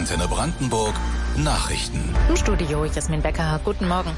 Antenne Brandenburg Nachrichten. Im Studio Jasmin Becker. Guten Morgen.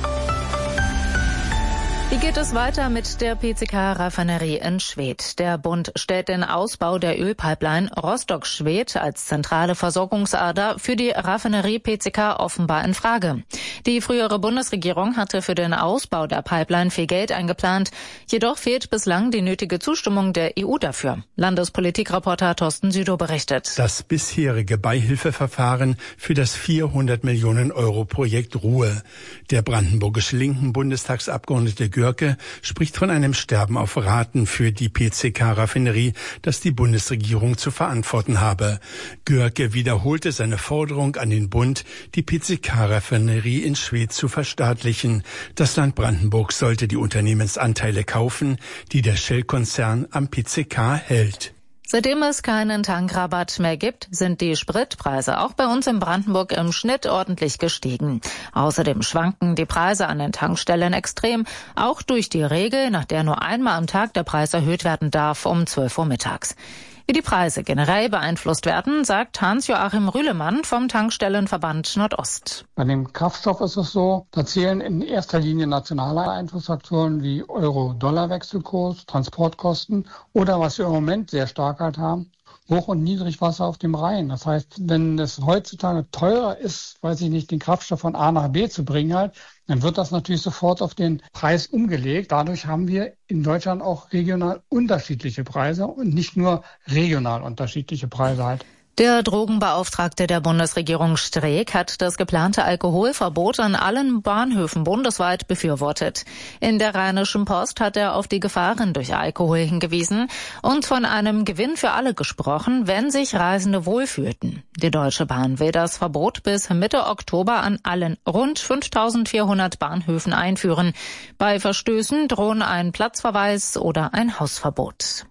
Wie geht es weiter mit der PCK-Raffinerie in Schwedt? Der Bund stellt den Ausbau der Ölpipeline Rostock-Schwedt als zentrale Versorgungsader für die Raffinerie PCK offenbar in Frage. Die frühere Bundesregierung hatte für den Ausbau der Pipeline viel Geld eingeplant. Jedoch fehlt bislang die nötige Zustimmung der EU dafür. Landespolitikreporter Thorsten Südow berichtet. Das bisherige Beihilfeverfahren für das 400 Millionen Euro Projekt Ruhe. Der brandenburgische linken Bundestagsabgeordnete Görke spricht von einem Sterben auf Raten für die PCK-Raffinerie, das die Bundesregierung zu verantworten habe. Görke wiederholte seine Forderung an den Bund, die PCK-Raffinerie in Schwedt zu verstaatlichen. Das Land Brandenburg sollte die Unternehmensanteile kaufen, die der Shell-Konzern am PCK hält. Seitdem es keinen Tankrabatt mehr gibt, sind die Spritpreise auch bei uns in Brandenburg im Schnitt ordentlich gestiegen. Außerdem schwanken die Preise an den Tankstellen extrem, auch durch die Regel, nach der nur einmal am Tag der Preis erhöht werden darf, um 12 Uhr mittags. Wie die Preise generell beeinflusst werden, sagt Hans-Joachim Rühlemann vom Tankstellenverband Nordost. Bei dem Kraftstoff ist es so, da zählen in erster Linie nationale Einflussfaktoren wie Euro-Dollar-Wechselkurs, Transportkosten oder was wir im Moment sehr stark halt haben, Hoch- und Niedrigwasser auf dem Rhein. Das heißt, wenn es heutzutage teurer ist, den Kraftstoff von A nach B zu bringen halt, dann wird das natürlich sofort auf den Preis umgelegt. Dadurch haben wir in Deutschland auch regional unterschiedliche Preise und nicht nur regional unterschiedliche Preise halt. Der Drogenbeauftragte der Bundesregierung Streeck hat das geplante Alkoholverbot an allen Bahnhöfen bundesweit befürwortet. In der Rheinischen Post hat er auf die Gefahren durch Alkohol hingewiesen und von einem Gewinn für alle gesprochen, wenn sich Reisende wohlfühlten. Die Deutsche Bahn will das Verbot bis Mitte Oktober an allen rund 5.400 Bahnhöfen einführen. Bei Verstößen drohen ein Platzverweis oder ein Hausverbot.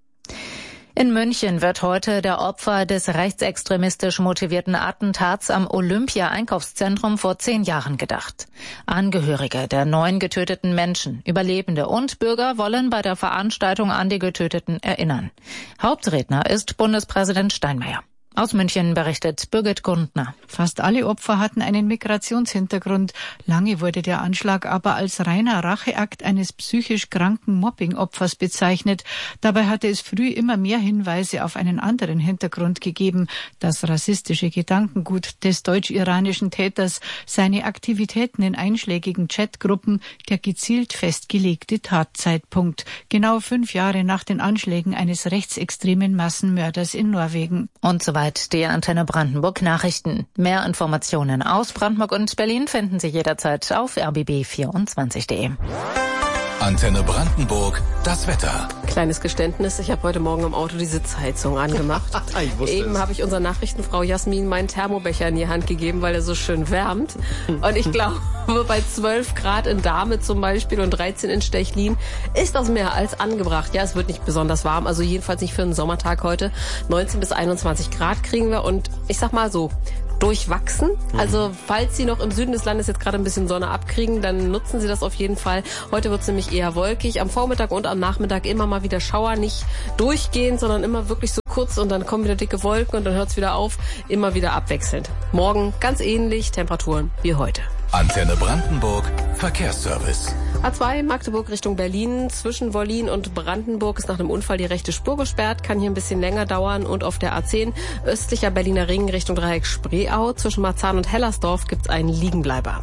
In München wird heute der Opfer des rechtsextremistisch motivierten Attentats am Olympia-Einkaufszentrum vor 10 Jahren gedacht. Angehörige der 9 getöteten Menschen, Überlebende und Bürger wollen bei der Veranstaltung an die Getöteten erinnern. Hauptredner ist Bundespräsident Steinmeier. Aus München berichtet Birgit Gundner. Fast alle Opfer hatten einen Migrationshintergrund. Lange wurde der Anschlag aber als reiner Racheakt eines psychisch kranken Mobbing-Opfers bezeichnet. Dabei hatte es früh immer mehr Hinweise auf einen anderen Hintergrund gegeben. Das rassistische Gedankengut des deutsch-iranischen Täters, seine Aktivitäten in einschlägigen Chatgruppen, der gezielt festgelegte Tatzeitpunkt. Genau 5 Jahre nach den Anschlägen eines rechtsextremen Massenmörders in Norwegen. Und soweit die Antenne Brandenburg Nachrichten. Mehr Informationen aus Brandenburg und Berlin finden Sie jederzeit auf rbb24.de. Antenne Brandenburg, das Wetter. Kleines Geständnis, ich habe heute Morgen im Auto die Sitzheizung angemacht. Eben habe ich unserer Nachrichtenfrau Jasmin meinen Thermobecher in die Hand gegeben, weil er so schön wärmt. Und ich glaube, bei 12 Grad in Dahme zum Beispiel und 13 in Stechlin ist das mehr als angebracht. Ja, es wird nicht besonders warm, also jedenfalls nicht für einen Sommertag heute. 19 bis 21 Grad kriegen wir und ich sag mal so, durchwachsen. Also falls Sie noch im Süden des Landes jetzt gerade ein bisschen Sonne abkriegen, dann nutzen Sie das auf jeden Fall. Heute wird es nämlich eher wolkig. Am Vormittag und am Nachmittag immer mal wieder Schauer, nicht durchgehend, sondern immer wirklich so kurz und dann kommen wieder dicke Wolken und dann hört es wieder auf. Immer wieder abwechselnd. Morgen ganz ähnlich, Temperaturen wie heute. Antenne Brandenburg, Verkehrsservice. A2 Magdeburg Richtung Berlin. Zwischen Wollin und Brandenburg ist nach einem Unfall die rechte Spur gesperrt. Kann hier ein bisschen länger dauern. Und auf der A10 östlicher Berliner Ring Richtung Dreieck Spreeau. Zwischen Marzahn und Hellersdorf gibt's einen Liegenbleiber.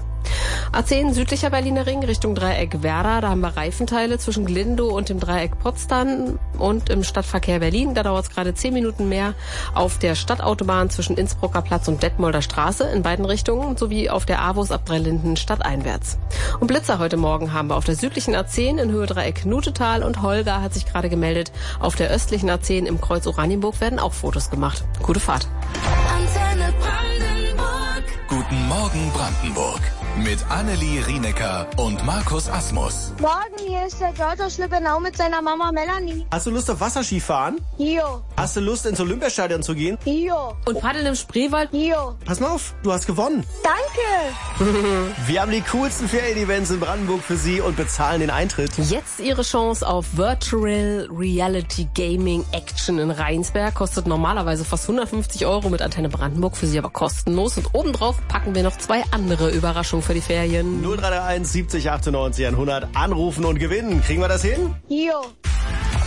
A10 südlicher Berliner Ring Richtung Dreieck Werder. Da haben wir Reifenteile zwischen Glindow und dem Dreieck Potsdam und im Stadtverkehr Berlin. Da dauert es gerade 10 Minuten mehr. Auf der Stadtautobahn zwischen Innsbrucker Platz und Detmolder Straße in beiden Richtungen sowie auf der AWUS ab Dreilinden stadteinwärts. Und Blitzer heute Morgen haben wir auf der südlichen A10 in Höhe Dreieck Nutetal und Holger hat sich gerade gemeldet. Auf der östlichen A10 im Kreuz Oranienburg werden auch Fotos gemacht. Gute Fahrt. Guten Morgen Brandenburg. Mit Annelie Rienecker und Markus Asmus. Morgen, hier ist der George aus Lübbenau mit seiner Mama Melanie. Hast du Lust auf Wasserskifahren? Jo. Hast du Lust, ins Olympiastadion zu gehen? Jo. Und paddeln im Spreewald? Jo. Pass mal auf, du hast gewonnen. Danke. Wir haben die coolsten Ferien-Events in Brandenburg für Sie und bezahlen den Eintritt. Jetzt Ihre Chance auf Virtual Reality Gaming Action in Rheinsberg. Kostet normalerweise fast 150 € mit Antenne Brandenburg, für Sie aber kostenlos. Und obendrauf packen wir noch 2 andere Überraschungen für die Ferien. 0331 70 98 100 anrufen und gewinnen. Kriegen wir das hin? Jo.